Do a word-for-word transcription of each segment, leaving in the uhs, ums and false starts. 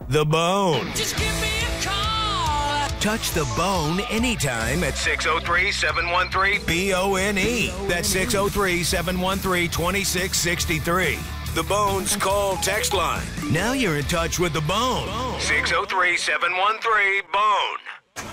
The Bone. Just give me a call. Touch the bone anytime at six oh three, seven one three, B O N E. That's six oh three, seven one three, two six six three. The Bone's call text line. Now you're in touch with The Bone. six oh three, seven one three, B O N E.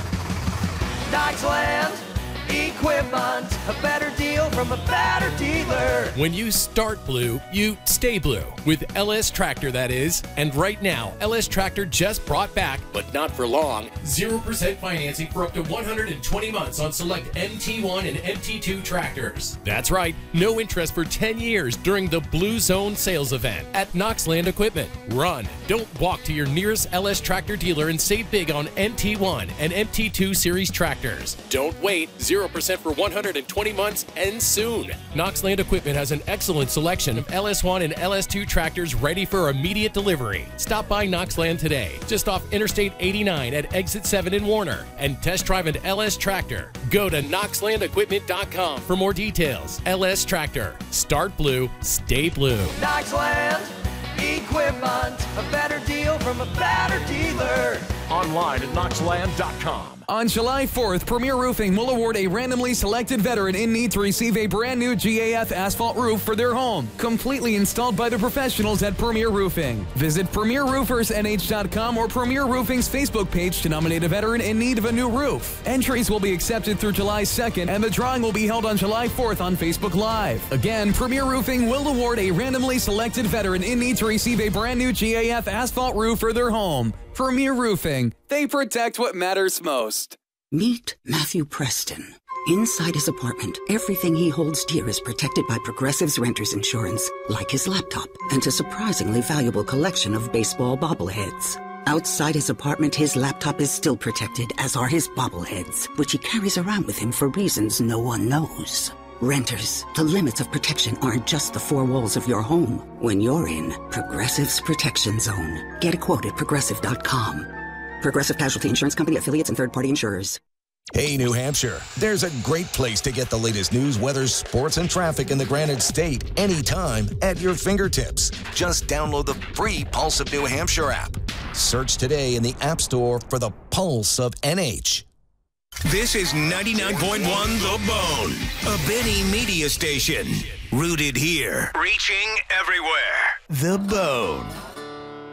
Knoxland Equipment, a better deal from a better dealer. When you start blue, you stay blue. With L S Tractor, that is. And right now, L S Tractor just brought back, but not for long, zero percent financing for up to one hundred twenty months on select M T one and M T two tractors. That's right, no interest for ten years during the Blue Zone sales event at Knoxland Equipment. Run, don't walk to your nearest L S Tractor dealer and save big on M T one and M T two series tractors. Don't wait, zero percent for one hundred twenty months ends soon. Knoxland Equipment has an excellent selection of L S one and L S two tractors ready for immediate delivery. Stop by Knoxland today, just off Interstate eighty-nine at Exit seven in Warner, and test drive an L S Tractor. Go to knoxland equipment dot com for more details. L S Tractor. Start blue, stay blue. Knoxland Equipment, a better deal from a better dealer. Online at knoxland dot com. On July fourth, Premier Roofing will award a randomly selected veteran in need to receive a brand new G A F asphalt roof for their home, completely installed by the professionals at Premier Roofing. Visit premier roofers n h dot com or Premier Roofing's Facebook page to nominate a veteran in need of a new roof. Entries will be accepted through July second, and the drawing will be held on July fourth on Facebook Live. Again, Premier Roofing will award a randomly selected veteran in need to receive a brand new G A F asphalt roof for their home. Premier Roofing. They protect what matters most. Meet Matthew Preston. Inside his apartment, everything he holds dear is protected by Progressive's renter's insurance, like his laptop and a surprisingly valuable collection of baseball bobbleheads. Outside his apartment, his laptop is still protected, as are his bobbleheads, which he carries around with him for reasons no one knows. Renters, the limits of protection aren't just the four walls of your home. When you're in Progressive's Protection Zone, get a quote at progressive dot com. Progressive Casualty Insurance Company, affiliates, and third-party insurers. Hey, New Hampshire, there's a great place to get the latest news, weather, sports, and traffic in the Granite State anytime at your fingertips. Just download the free Pulse of New Hampshire app. Search today in the App Store for the Pulse of N H. This is ninety-nine point one The Bone, a Benny media station. Rooted here, reaching everywhere. The Bone.